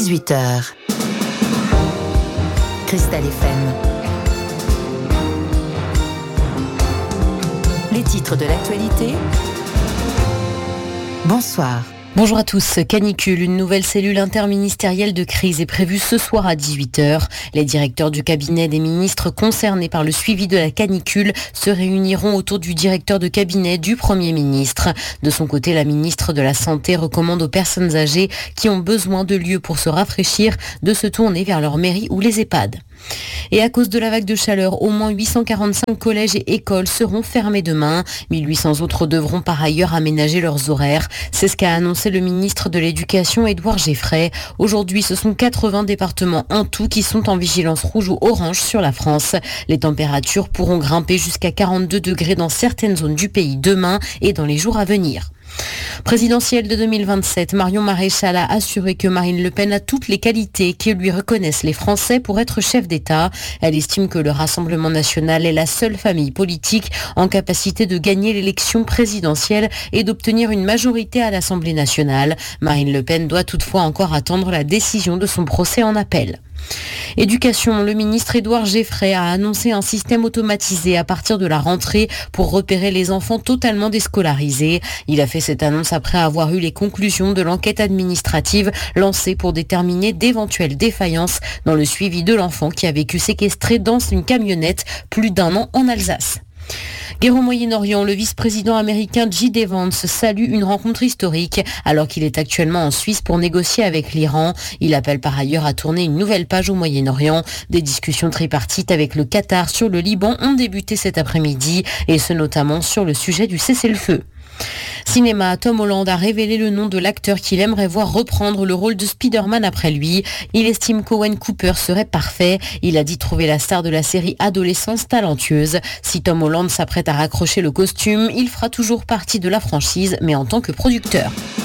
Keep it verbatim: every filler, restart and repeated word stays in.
dix-huit heures. Cristal F M. Les titres de l'actualité. Bonsoir. Bonjour à tous. Canicule, une nouvelle cellule interministérielle de crise est prévue ce soir à dix-huit heures. Les directeurs du cabinet des ministres concernés par le suivi de la canicule se réuniront autour du directeur de cabinet du Premier ministre. De son côté, la ministre de la Santé recommande aux personnes âgées qui ont besoin de lieux pour se rafraîchir de se tourner vers leur mairie ou les EHPAD. Et à cause de la vague de chaleur, au moins huit cent quarante-cinq collèges et écoles seront fermés demain. mille huit cents autres devront par ailleurs aménager leurs horaires. C'est ce qu'a annoncé le ministre de l'Éducation, Édouard Geffray. Aujourd'hui, ce sont quatre-vingts départements en tout qui sont en vigilance rouge ou orange sur la France. Les températures pourront grimper jusqu'à quarante-deux degrés dans certaines zones du pays demain et dans les jours à venir. Présidentielle de deux mille vingt-sept, Marion Maréchal a assuré que Marine Le Pen a toutes les qualités que lui reconnaissent les Français pour être chef d'État. Elle estime que le Rassemblement national est la seule famille politique en capacité de gagner l'élection présidentielle et d'obtenir une majorité à l'Assemblée nationale. Marine Le Pen doit toutefois encore attendre la décision de son procès en appel. Éducation, le ministre Édouard Geffray a annoncé un système automatisé à partir de la rentrée pour repérer les enfants totalement déscolarisés. Il a fait cette annonce après avoir eu les conclusions de l'enquête administrative lancée pour déterminer d'éventuelles défaillances dans le suivi de l'enfant qui a vécu séquestré dans une camionnette plus d'un an en Alsace. Guerre au Moyen-Orient, le vice-président américain J D Vance salue une rencontre historique alors qu'il est actuellement en Suisse pour négocier avec l'Iran. Il appelle par ailleurs à tourner une nouvelle page au Moyen-Orient. Des discussions tripartites avec le Qatar sur le Liban ont débuté cet après-midi et ce notamment sur le sujet du cessez-le-feu. Cinéma, Tom Holland a révélé le nom de l'acteur qu'il aimerait voir reprendre le rôle de Spider-Man après lui. Il estime qu'Owen Cooper serait parfait. Il a dit trouver la star de la série Adolescence talentueuse. Si Tom Holland s'apprête à raccrocher le costume, il fera toujours partie de la franchise, mais en tant que producteur.